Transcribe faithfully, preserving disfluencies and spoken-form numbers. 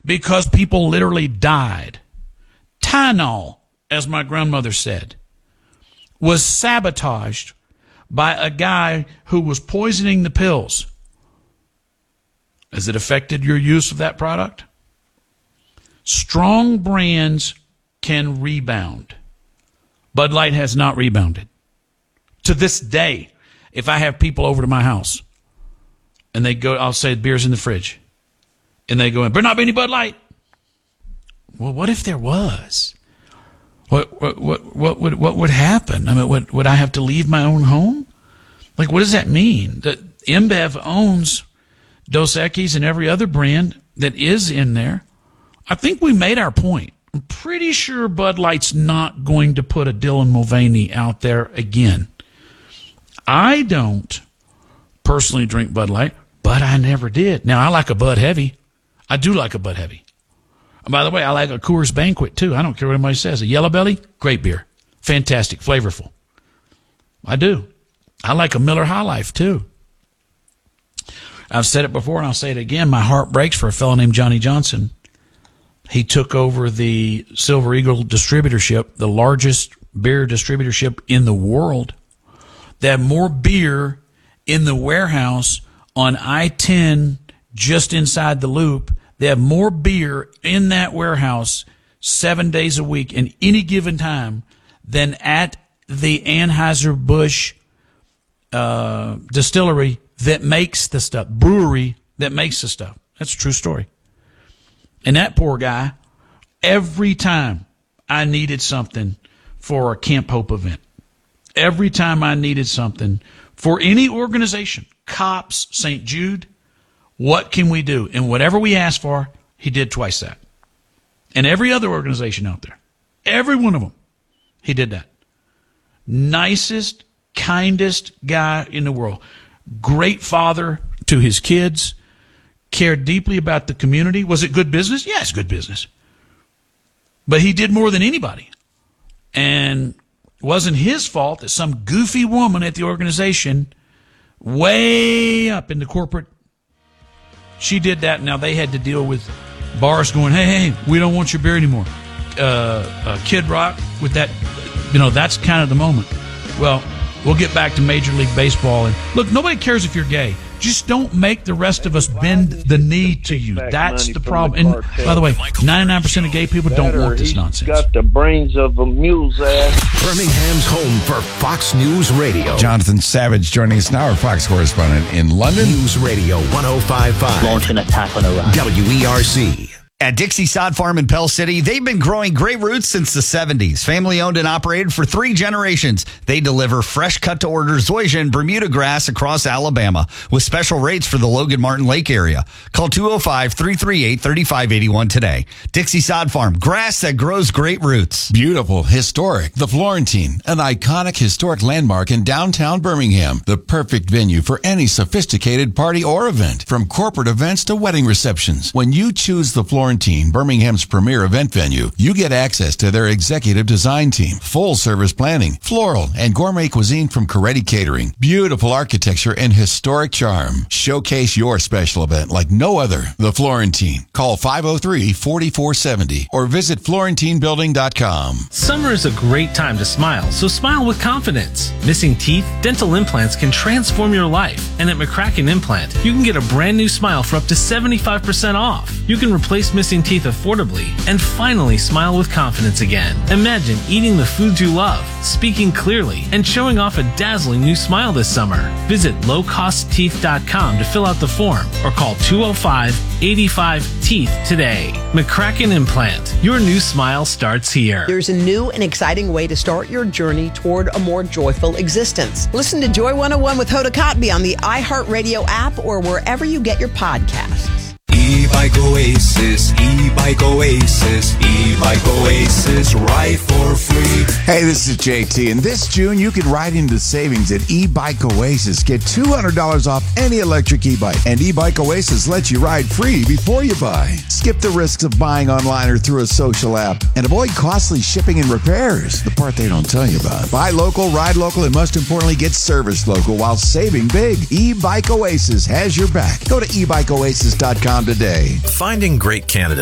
because people literally died. Tylenol, as my grandmother said, was sabotaged by a guy who was poisoning the pills. Has it affected your use of that product? Strong brands can rebound. Bud Light has not rebounded. To this day, if I have people over to my house and they go, I'll say beer's in the fridge, and they go in, better not be any Bud Light. Well, what if there was? What what what what would what would happen? I mean, would would I have to leave my own home? Like, what does that mean? That InBev owns Dos Equis and every other brand that is in there. I think we made our point. I'm pretty sure Bud Light's not going to put a Dylan Mulvaney out there again. I don't personally drink Bud Light, but I never did. Now, I like a Bud Heavy. I do like a Bud Heavy. And by the way, I like a Coors Banquet, too. I don't care what anybody says. A Yellow Belly, great beer. Fantastic, flavorful. I do. I like a Miller High Life, too. I've said it before, and I'll say it again. My heart breaks for a fellow named Johnny Johnson. He took over the Silver Eagle distributorship, the largest beer distributorship in the world. They have more beer in the warehouse on I ten just inside the loop. They have more beer in that warehouse seven days a week in any given time than at the Anheuser-Busch uh, distillery that makes the stuff, brewery that makes the stuff. That's a true story. And that poor guy, every time I needed something for a Camp Hope event, every time I needed something for any organization, Cops, Saint Jude, what can we do? And whatever we asked for, he did twice that. And every other organization out there, every one of them, he did that. Nicest, kindest guy in the world. Great father to his kids. Cared deeply about the community. Was it good business? Yeah, it's good business. But he did more than anybody. And it wasn't his fault that some goofy woman at the organization, way up in the corporate, she did that. Now they had to deal with bars going, hey, hey, we don't want your beer anymore. Uh, uh, Kid Rock with that, you know, that's kind of the moment. Well, we'll get back to Major League Baseball. And look, nobody cares if you're gay. Just don't make the rest of us bend the knee to you. That's the problem. And by the way, ninety-nine percent of gay people don't want this nonsense. Got the brains of a mule's ass. Birmingham's home for Fox News Radio. Jonathan Savage joining us now, our Fox correspondent in London. News Radio one oh five point five. Launch an attack on Iran. W E R C. At Dixie Sod Farm in Pell City, they've been growing great roots since the seventies. Family owned and operated for three generations. They deliver fresh cut to order zoysia and Bermuda grass across Alabama with special rates for the Logan Martin Lake area. Call two oh five, three three eight, three five eight one today. Dixie Sod Farm, grass that grows great roots. Beautiful, historic, the Florentine, an iconic historic landmark in downtown Birmingham. The perfect venue for any sophisticated party or event, from corporate events to wedding receptions. When you choose the Florentine, Birmingham's premier event venue, you get access to their executive design team, full service planning, floral and gourmet cuisine from Coretti Catering, beautiful architecture and historic charm. Showcase your special event like no other. The Florentine. Call five oh three, four four seven oh or visit florentine building dot com. Summer is a great time to smile, so smile with confidence. Missing teeth, dental implants can transform your life. And at McCracken Implant, you can get a brand new smile for up to seventy-five percent off. You can replace missing teeth affordably and finally smile with confidence again. Imagine eating the foods you love, speaking clearly, and showing off a dazzling new smile this summer. Visit low cost teeth dot com to fill out the form or call two oh five, eight five, teeth today. McCracken Implant. Your new smile starts here. There's a new and exciting way to start your journey toward a more joyful existence. Listen to Joy one oh one with Hoda Kotb on the iHeartRadio app or wherever you get your podcasts. E-Bike Oasis, E-Bike Oasis, E-Bike Oasis, ride for free. Hey, this is J T, and this June you can ride into savings at E-Bike Oasis. Get two hundred dollars off any electric e-bike, and E-Bike Oasis lets you ride free before you buy. Skip the risks of buying online or through a social app, and avoid costly shipping and repairs, the part they don't tell you about. Buy local, ride local, and most importantly, get service local while saving big. E-Bike Oasis has your back. Go to e bike oasis dot com today. Finding great candidates